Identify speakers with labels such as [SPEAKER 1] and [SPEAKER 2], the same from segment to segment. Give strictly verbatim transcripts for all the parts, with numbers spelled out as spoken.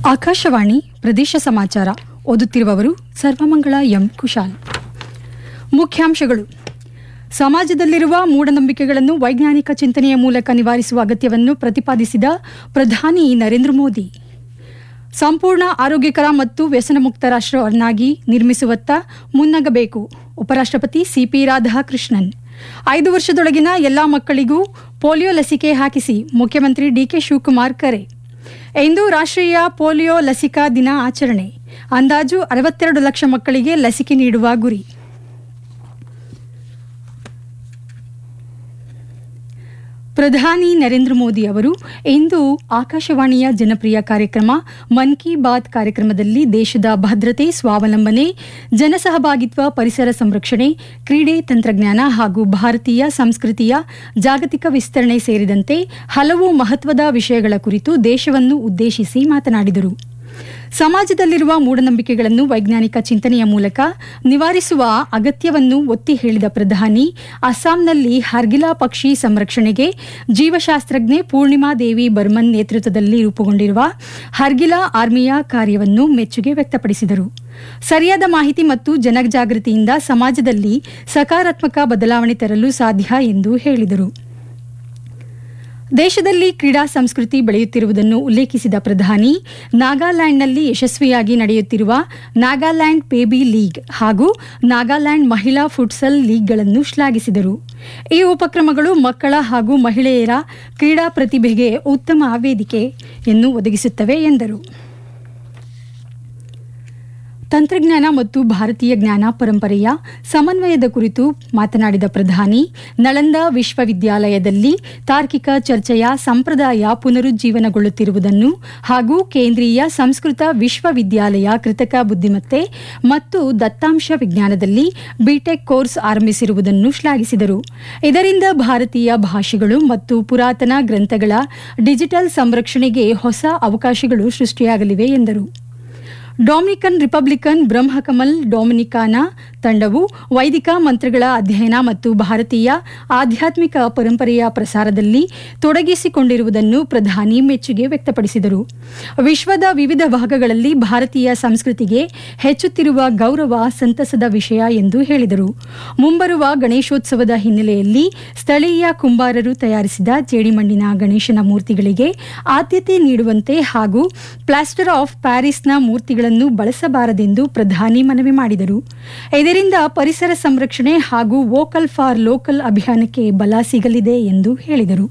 [SPEAKER 1] ಆಕಾಶವಾಣಿ ಪ್ರದೇಶ ಸಮಾಚಾರ ಓದುತ್ತಿರುವವರು ಸರ್ವಮಂಗಳ ಎಂ ಕುಶಾಲ್. ಮುಖ್ಯಾಂಶಗಳು: ಸಮಾಜದಲ್ಲಿರುವ ಮೂಢನಂಬಿಕೆಗಳನ್ನು ವೈಜ್ಞಾನಿಕ ಚಿಂತನೆಯ ಮೂಲಕ ನಿವಾರಿಸುವ ಅಗತ್ಯವನ್ನು ಪ್ರತಿಪಾದಿಸಿದ ಪ್ರಧಾನಿ ನರೇಂದ್ರ ಮೋದಿ. ಸಂಪೂರ್ಣ ಆರೋಗ್ಯಕರ ಮತ್ತು ವ್ಯಸನಮುಕ್ತ ರಾಷ್ಟ್ರವನ್ನಾಗಿ ನಿರ್ಮಿಸುವತ್ತ ಮುನ್ನಗಬೇಕು. ಉಪರಾಷ್ಟ್ರಪತಿ ಸಿಪಿ ರಾಧಾಕೃಷ್ಣನ್. ಐದು ವರ್ಷದೊಳಗಿನ ಎಲ್ಲಾ ಮಕ್ಕಳಿಗೂ ಪೋಲಿಯೋ ಲಸಿಕೆ ಹಾಕಿಸಿ ಮುಖ್ಯಮಂತ್ರಿ ಡಿಕೆ ಶಿವಕುಮಾರ್ ಕರೆ. ಇಂದು ರಾಷ್ಟ್ರೀಯ ಪೋಲಿಯೋ ಲಸಿಕಾ ದಿನ ಆಚರಣೆ. ಅಂದಾಜು ಅರವತ್ತೆರಡು ಲಕ್ಷ ಮಕ್ಕಳಿಗೆ ಲಸಿಕೆ ನೀಡುವ ಗುರಿ. ಪ್ರಧಾನಿ ನರೇಂದ್ರ ಮೋದಿ ಅವರು ಇಂದು ಆಕಾಶವಾಣಿಯ ಜನಪ್ರಿಯ ಕಾರ್ಯಕ್ರಮ ಮನ್ ಕಿ ಬಾತ್ ಕಾರ್ಯಕ್ರಮದಲ್ಲಿ ದೇಶದ ಭದ್ರತೆ, ಸ್ವಾವಲಂಬನೆ, ಜನಸಹಭಾಗಿತ್ವ, ಪರಿಸರ ಸಂರಕ್ಷಣೆ, ಕ್ರೀಡೆ, ತಂತ್ರಜ್ಞಾನ ಹಾಗೂ ಭಾರತೀಯ ಸಂಸ್ಕೃತಿಯ ಜಾಗತಿಕ ವಿಸ್ತರಣೆ ಸೇರಿದಂತೆ ಹಲವು ಮಹತ್ವದ ವಿಷಯಗಳ ಕುರಿತು ದೇಶವನ್ನು ಉದ್ದೇಶಿಸಿ ಮಾತನಾಡಿದರು. ಸಮಾಜದಲ್ಲಿರುವ ಮೂಢನಂಬಿಕೆಗಳನ್ನು ವೈಜ್ಞಾನಿಕ ಚಿಂತನೆಯ ಮೂಲಕ ನಿವಾರಿಸುವ ಅಗತ್ಯವನ್ನು ಒತ್ತಿ ಹೇಳಿದ ಪ್ರಧಾನಿ ಅಸ್ಸಾಂನಲ್ಲಿ ಹರ್ಗಿಲಾ ಪಕ್ಷಿ ಸಂರಕ್ಷಣೆಗೆ ಜೀವಶಾಸ್ತ್ರಜ್ಞೆ ಪೂರ್ಣಿಮಾ ದೇವಿ ಬರ್ಮನ್ ನೇತೃತ್ವದಲ್ಲಿ ರೂಪುಗೊಂಡಿರುವ ಹರ್ಗಿಲಾ ಆರ್ಮಿಯ ಕಾರ್ಯವನ್ನು ಮೆಚ್ಚುಗೆ ವ್ಯಕ್ತಪಡಿಸಿದರು. ಸರಿಯಾದ ಮಾಹಿತಿ ಮತ್ತು ಜನಜಾಗೃತಿಯಿಂದ ಸಮಾಜದಲ್ಲಿ ಸಕಾರಾತ್ಮಕ ಬದಲಾವಣೆ ತರಲು ಸಾಧ್ಯ ಎಂದು ಹೇಳಿದರು. ದೇಶದಲ್ಲಿ ಕ್ರೀಡಾ ಸಂಸ್ಕೃತಿ ಬೆಳೆಯುತ್ತಿರುವುದನ್ನು ಉಲ್ಲೇಖಿಸಿದ ಪ್ರಧಾನಿ ನಾಗಾಲ್ಯಾಂಡ್ನಲ್ಲಿ ಯಶಸ್ವಿಯಾಗಿ ನಡೆಯುತ್ತಿರುವ ನಾಗಾಲ್ಯಾಂಡ್ ಬೇಬಿ ಲೀಗ್ ಹಾಗೂ ನಾಗಾಲ್ಯಾಂಡ್ ಮಹಿಳಾ ಫುಟ್ಸಲ್ ಲೀಗ್ಗಳನ್ನು ಶ್ಲಾಘಿಸಿದರು. ಈ ಉಪಕ್ರಮಗಳು ಮಕ್ಕಳ ಹಾಗೂ ಮಹಿಳೆಯರ ಕ್ರೀಡಾ ಪ್ರತಿಭೆಗೆ ಉತ್ತಮ ವೇದಿಕೆಯನ್ನು ಒದಗಿಸುತ್ತವೆ ಎಂದರು. ತಂತ್ರಜ್ಞಾನ ಮತ್ತು ಭಾರತೀಯ ಜ್ಞಾನ ಪರಂಪರೆಯ ಸಮನ್ವಯದ ಕುರಿತು ಮಾತನಾಡಿದ ಪ್ರಧಾನಿ ನಳಂದ ವಿಶ್ವವಿದ್ಯಾಲಯದಲ್ಲಿ ತಾರ್ಕಿಕ ಚರ್ಚೆಯ ಸಂಪ್ರದಾಯ ಪುನರುಜ್ಜೀವನಗೊಳ್ಳುತ್ತಿರುವುದನ್ನು ಹಾಗೂ ಕೇಂದ್ರೀಯ ಸಂಸ್ಕೃತ ವಿಶ್ವವಿದ್ಯಾಲಯ ಕೃತಕ ಬುದ್ಧಿಮತ್ತೆ ಮತ್ತು ದತ್ತಾಂಶ ವಿಜ್ಞಾನದಲ್ಲಿ ಬಿಟೆಕ್ ಕೋರ್ಸ್ ಆರಂಭಿಸಿರುವುದನ್ನು ಶ್ಲಾಘಿಸಿದರು. ಇದರಿಂದ ಭಾರತೀಯ ಭಾಷೆಗಳು ಮತ್ತು ಪುರಾತನ ಗ್ರಂಥಗಳ ಡಿಜಿಟಲ್ ಸಂರಕ್ಷಣೆಗೆ ಹೊಸ ಅವಕಾಶಗಳು ಸೃಷ್ಟಿಯಾಗಲಿವೆ ಎಂದರು. ಡೊಮಿನಿಕನ್ ರಿಪಬ್ಲಿಕನ್ ಬ್ರಹ್ಮಕಮಲ್ ಡೊಮಿನಿಕಾನ ತಂಡವು ವೈದಿಕ ಮಂತ್ರಗಳ ಅಧ್ಯಯನ ಮತ್ತು ಭಾರತೀಯ ಆಧ್ಯಾತ್ಮಿಕ ಪರಂಪರೆಯ ಪ್ರಸಾರದಲ್ಲಿ ತೊಡಗಿಸಿಕೊಂಡಿರುವುದನ್ನು ಪ್ರಧಾನಿ ಮೆಚ್ಚುಗೆ ವ್ಯಕ್ತಪಡಿಸಿದರು. ವಿಶ್ವದ ವಿವಿಧ ಭಾಗಗಳಲ್ಲಿ ಭಾರತೀಯ ಸಂಸ್ಕೃತಿಗೆ ಹೆಚ್ಚುತ್ತಿರುವ ಗೌರವ ಸಂತಸದ ವಿಷಯ ಎಂದು ಹೇಳಿದರು. ಮುಂಬರುವ ಗಣೇಶೋತ್ಸವದ ಹಿನ್ನೆಲೆಯಲ್ಲಿ ಸ್ಥಳೀಯ ಕುಂಬಾರರು ತಯಾರಿಸಿದ ಜೇಡಿಮಣ್ಣಿನ ಗಣೇಶನ ಮೂರ್ತಿಗಳಿಗೆ ಆದ್ಯತೆ ನೀಡುವಂತೆ ಹಾಗೂ ಪ್ಲಾಸ್ಟರ್ ಆಫ್ ಪ್ಯಾರಿಸ್ನ ಮೂರ್ತಿಗಳ ಬಳಸಬಾರದೆಂದು ಪ್ರಧಾನಿ ಮನವಿ ಮಾಡಿದರು. ಇದರಿಂದ ಪರಿಸರ ಸಂರಕ್ಷಣೆ ಹಾಗೂ ವೋಕಲ್ ಫಾರ್ ಲೋಕಲ್ ಅಭಿಯಾನಕ್ಕೆ ಬಲ ಸಿಗಲಿದೆ ಎಂದು ಹೇಳಿದರು.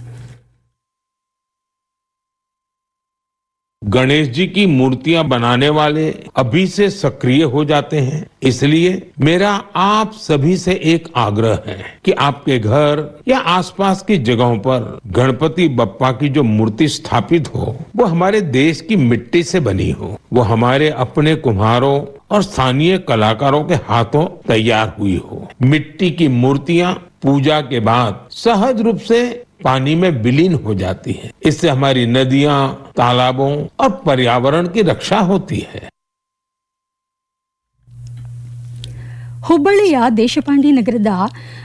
[SPEAKER 2] गणेश जी की मूर्तियां बनाने वाले अभी से सक्रिय हो जाते हैं, इसलिए मेरा आप सभी से एक आग्रह है कि आपके घर या आसपास की जगहों पर गणपति बप्पा की जो मूर्ति स्थापित हो वो हमारे देश की मिट्टी से बनी हो, वो हमारे अपने कुम्हारों और स्थानीय कलाकारों के हाथों तैयार हुई हो. मिट्टी की मूर्तियां पूजा के बाद सहज रूप से पानी में विलीन हो जाती है. इससे हमारी नदियां, तालाबों और पर्यावरण की रक्षा होती है.
[SPEAKER 1] ಹುಬ್ಬಳ್ಳಿಯ ದೇಶಪಾಂಡಿ ನಗರದ